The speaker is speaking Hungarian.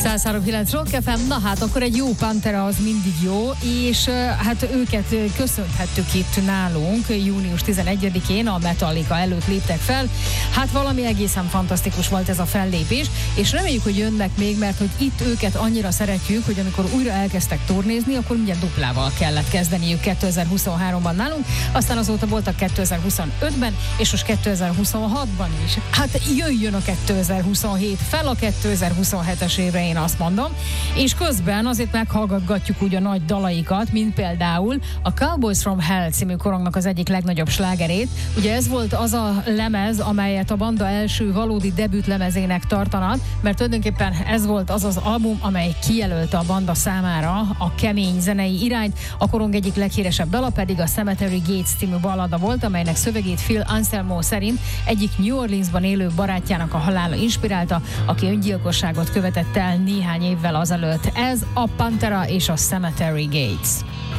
103.9 Rock FM, na hát akkor egy jó Pantera az mindig jó, és hát őket köszönhettük itt nálunk június 11-én, a Metallica előtt léptek fel. Hát valami egészen fantasztikus volt ez a fellépés, és reméljük, hogy jönnek még, mert hogy itt őket annyira szeretjük, hogy amikor újra elkezdtek turnézni, akkor mindjárt duplával kellett kezdeniük 2023-ban nálunk, aztán azóta voltak 2025-ben, és most 2026-ban is. Hát jöjjön a 2027, fel a 2027-es évre, én azt mondom, és közben azért meghallgatgatjuk úgy a nagy dalaikat, mint például a Cowboys from Hell című korongnak az egyik legnagyobb slágerét. Ugye ez volt az a lemez, amelyet a banda első valódi debütlemezének tartanak, mert tulajdonképpen ez volt az az album, amely kijelölte a banda számára a kemény zenei irányt. A korong egyik leghíresebb dala pedig a Cemetery Gates című ballada volt, amelynek szövegét Phil Anselmo szerint egyik New Orleansban élő barátjának a halála inspirálta, aki öngyilkosságot követett el néhány évvel azelőtt. Ez a Pantera és a Cemetery Gates.